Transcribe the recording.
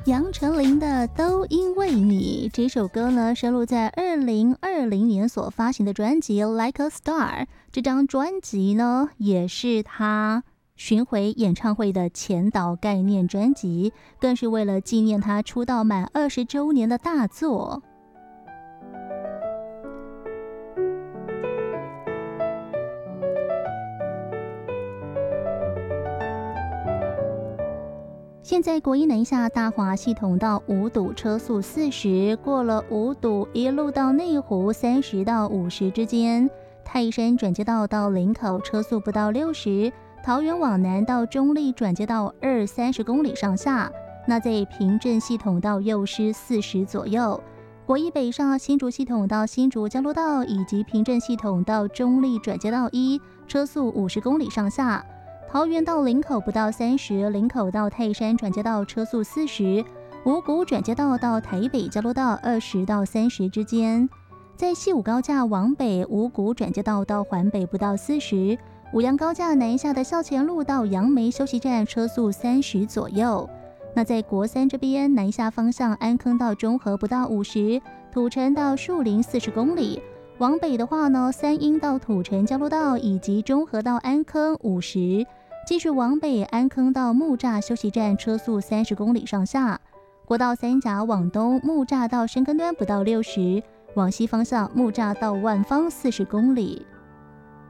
杨丞琳的都因为你这首歌呢，收录在2020年所发行的专辑 Like a Star。 这张专辑呢也是他巡回演唱会的前导概念专辑，更是为了纪念他出道满20周年的大作。现在国一南下大华系统到五堵车速40，过了五堵一路到内湖30到50之间，泰山转接道到林口车速不到60，桃园往南到中立转接道20-30公里上下，那在平镇系统到幼师40左右。国一北上新竹系统到新竹交流道以及平镇系统到中立转接道1，车速50公里上下。桃园到林口不到30，林口到泰山转接道车速40，五股转接道到台北交流道20到30之间。在西武高架往北，五股转接道到环北不到40，五杨高架南下的校前路到杨梅休息站车速30左右。那在国三这边南下方向，安坑到中和不到50，土城到树林40公里。往北的话呢，三鹰到土城交流道以及中和到安坑50，继续往北安坑到木栅休息站车速30公里上下。国道三甲往东，木栅到深坑端不到60，往西方向木栅到万芳40公里。